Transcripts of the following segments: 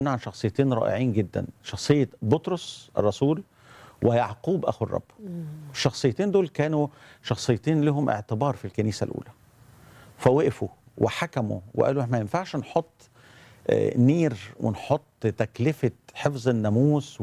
عن شخصيتين رائعين جدا، شخصية بطرس الرسول ويعقوب أخو الرب. الشخصيتين دول كانوا شخصيتين لهم اعتبار في الكنيسة الأولى، فوقفوا وحكموا وقالوا ما ينفعش نحط نير ونحط تكلفة حفظ الناموس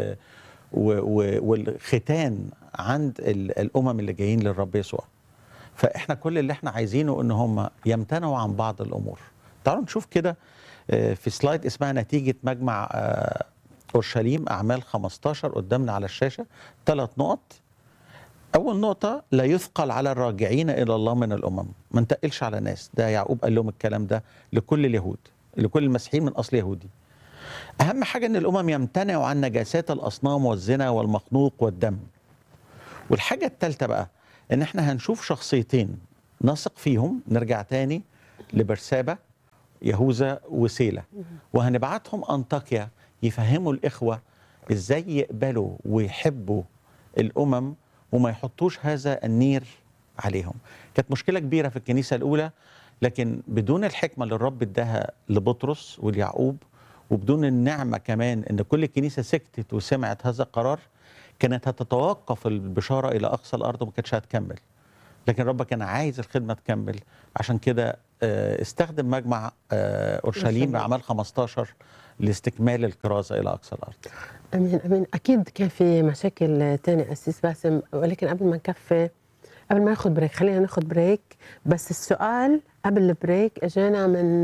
والختان عند الأمم اللي جايين للرب يسوع. فإحنا كل اللي احنا عايزينه إن هم يمتنعوا عن بعض الأمور. تعالوا نشوف كده في سلايد اسمها نتيجة مجمع أورشليم أعمال 15 قدامنا على الشاشة 3 نقط. أول نقطة: لا يثقل على الراجعين إلى الله من الأمم، ما نتقلش على ناس. ده يعقوب قال لهم الكلام ده لكل اليهود، لكل المسيحيين من أصل يهودي. أهم حاجة إن الأمم يمتنعوا عن نجاسات الأصنام والزنا والمخنوق والدم. والحاجة الثالثة بقى إن إحنا هنشوف شخصيتين نثق فيهم، نرجع تاني لبرسابة يهوذا وسيلة، وهنبعتهم أنطاكيا يفهموا الإخوة إزاي يقبلوا ويحبوا الأمم وما يحطوش هذا النير عليهم. كانت مشكلة كبيرة في الكنيسة الأولى، لكن بدون الحكمة اللي الرب اداها لبطرس واليعقوب، وبدون النعمة كمان إن كل الكنيسة سكتت وسمعت هذا القرار، كانت هتتوقف البشارة إلى أقصى الأرض وما كانتش هتكمل. لكن الرب كان عايز الخدمة تكمل، عشان كده استخدم مجمع أورشليم أعمال 15 لاستكمال الكرازة إلى أقصى الأرض. أمين أمين. أكيد كان في مشاكل تانية أسيس باسم، ولكن قبل ما نكفي، قبل ما ناخد بريك، خلينا ناخد بريك. بس السؤال قبل البريك اجانا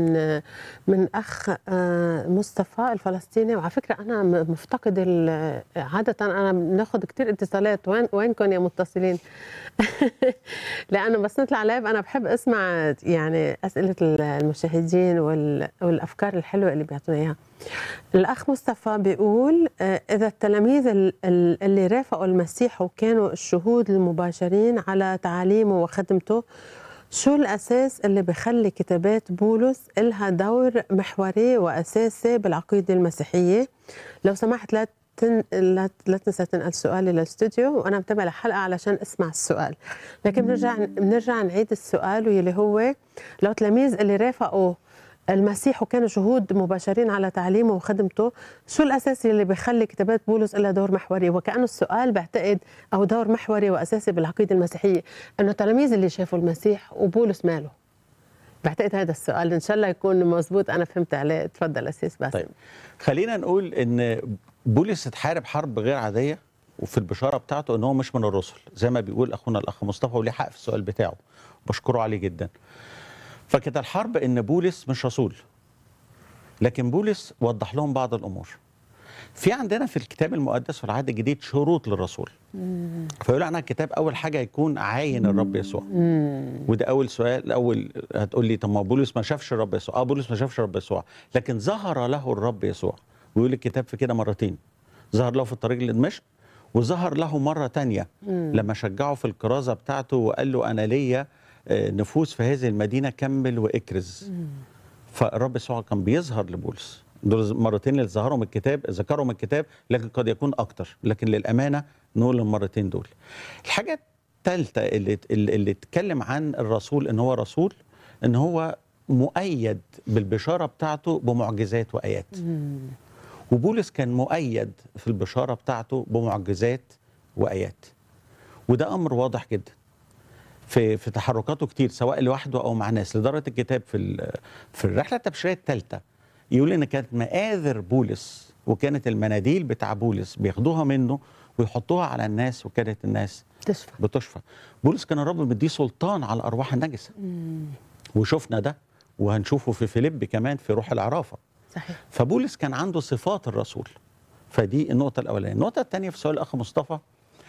من اخ مصطفى الفلسطيني، وعلى فكره انا مفتقد عاده انا بناخد كتير اتصالات. وينكم يا متصلين؟ لانه بس نطلع لايف انا بحب اسمع يعني اسئله المشاهدين والافكار الحلوه اللي بيعطونا اياها. الاخ مصطفى بيقول اذا التلاميذ اللي رافقوا المسيح وكانوا الشهود المباشرين على تعاليمه وخدمته، شو الأساس اللي بيخلي كتابات بولس إلها دور محوري وأساسي بالعقيدة المسيحية؟ لو سمحت لا تنسى تنقل سؤالي للاستوديو، وأنا متابعة الحلقة علشان أسمع السؤال. لكن بنرجع نعيد السؤال، واللي هو لو تلاميذ اللي رافقوا المسيح وكانوا شهود مباشرين على تعليمه وخدمته، شو الأساسي اللي بيخلي كتابات بولس لها دور محوري؟ وكأنه السؤال بعتقد أو دور محوري وأساسي بالعقيدة المسيحية، أنه التلاميذ اللي شافوا المسيح وبولس ماله؟ بعتقد هذا السؤال إن شاء الله يكون مزبوط أنا فهمت عليه. تفضل أسيس باسم. طيب خلينا نقول إن بولس اتحارب حرب غير عادية، وفي البشارة بتاعته إن هو مش من الرسل زي ما بيقول أخونا الأخ مصطفى، وليه حق في السؤال بتاعه، بشكره عليه جدا. فكانت الحرب إن بولس مش رسول، لكن بولس وضح لهم بعض الأمور. في عندنا في الكتاب المقدس في العهد الجديد شروط للرسول، فيقول عنها الكتاب أول حاجة يكون عاين الرب يسوع. وده أول سؤال. أول هتقول لي طب ما بولس ما شافش الرب يسوع. بولس ما شافش الرب يسوع، لكن ظهر له الرب يسوع، ويقول الكتاب في كده مرتين: ظهر له في الطريق لدمشق، وظهر له مرة تانية لما شجعه في الكرازة بتاعته وقال له أنا ليا نفوس في هذه المدينة، كمل واكرز. فالرب يسوع كان بيظهر لبولس. دول مرتين اللي ظهرهم الكتاب، ذكرهم الكتاب، لكن قد يكون اكتر، لكن للامانه نقول المرتين دول. الحاجه الثالثه اللي اتكلم عن الرسول ان هو رسول، ان هو مؤيد بالبشاره بتاعته بمعجزات وايات. وبولس كان مؤيد في البشاره بتاعته بمعجزات وايات، وده امر واضح جدا في تحركاته كتير، سواء لوحده او مع ناس. لدرجه الكتاب في الرحله التبشيريه الثالثه يقول ان كانت مآذر بولس وكانت المناديل بتاع بولس بياخدوها منه ويحطوها على الناس، وكانت الناس بتشفى. بولس كان الرب مديه سلطان على الارواح النجسه، وشفنا ده وهنشوفه في فيليب كمان في روح العرافه. صحيح. فبولس كان عنده صفات الرسول. فدي النقطه الاولانيه. النقطه الثانيه في سؤال الاخ مصطفى،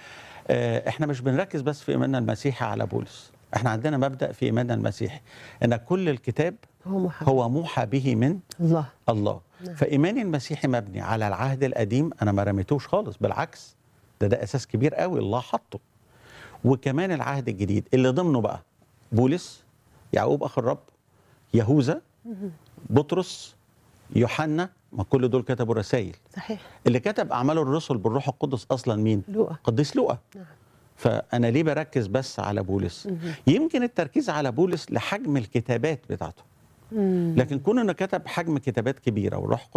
احنا مش بنركز بس في ايماننا المسيحي على بولس. احنا عندنا مبدأ في ايماننا المسيحي ان كل الكتاب هو موحى به من الله. نعم. فايماني المسيحي مبني على العهد القديم، انا ما رميتوش خالص، بالعكس ده اساس كبير قوي الله حطه. وكمان العهد الجديد اللي ضمنه بقى بولس، يعقوب اخو الرب، يهوذا، بطرس، يوحنا، ما كل دول كتبوا رسائل. صحيح. اللي كتب اعمال الرسل بالروح القدس اصلا مين؟ لوقا. قديس لوقا. نعم. فأنا ليه بركز بس على بولس؟ يمكن التركيز على بولس لحجم الكتابات بتاعته، لكن كون إنه كتب حجم كتابات كبيرة والروح